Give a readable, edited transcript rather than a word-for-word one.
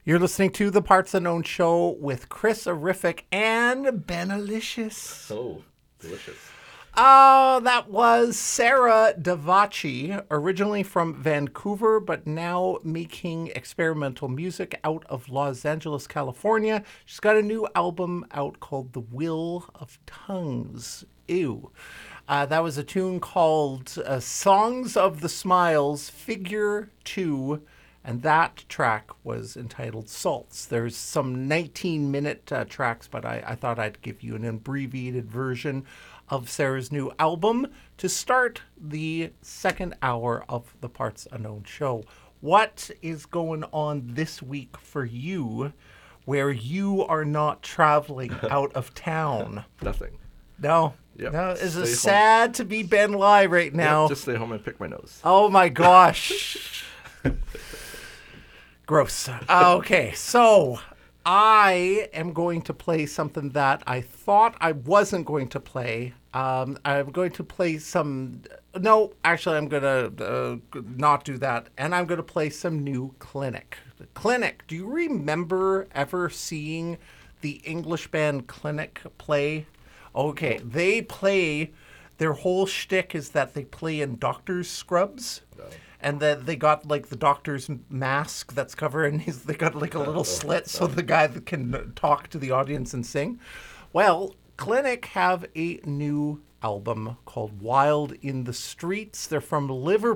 You're listening to the Parts Unknown Show with Chris Arific and Benalicious. Oh, delicious. That was Sarah Davachi, originally from Vancouver, but now making experimental music out of Los Angeles, California. She's got a new album out called The Will of Tongues. Ew. That was a tune called Songs of the Smiles, Figure 2. And that track was entitled Salts. There's some 19-minute tracks, but I thought I'd give you an abbreviated version of Sarah's new album to start the second hour of the Parts Unknown Show. What is going on this week for you where you are not traveling out of town? Nothing. No. Yep. No, it's Stay sad to be Ben Lai right now. Yep, just stay home and pick my nose. Oh my gosh. Gross. Okay, so I am going to play something that I thought I wasn't going to play. I'm going to play some... No, actually, I'm going to not do that. And I'm going to play some new Clinic. Clinic, do you remember ever seeing the English band Clinic play? Okay, they play... Their whole shtick is that they play in doctor's scrubs. No. And that they got like the doctor's mask that's covered, and they got like a little slit so the guy that can talk to the audience and sing. Well, Clinic have a new album called Wild in the Streets. They're from Liverpool.